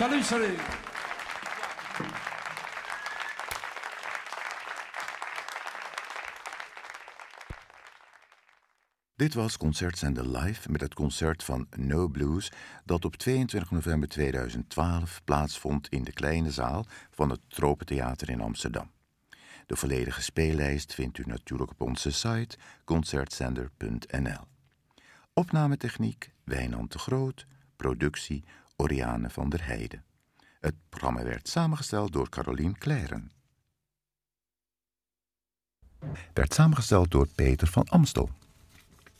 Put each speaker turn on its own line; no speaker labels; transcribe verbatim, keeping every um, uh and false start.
Salut, salut.
Dit was Concertzender Live met het concert van No Blues dat op tweeëntwintig november tweeduizend twaalf plaatsvond in de kleine zaal van het Tropentheater in Amsterdam. De volledige speellijst vindt u natuurlijk op onze site concertzender punt n l. Opnametechniek Wijnand de Groot, productie Oriane van der Heijden. Het programma werd samengesteld door Carolien Claren. Werd samengesteld door Peter van Amstel.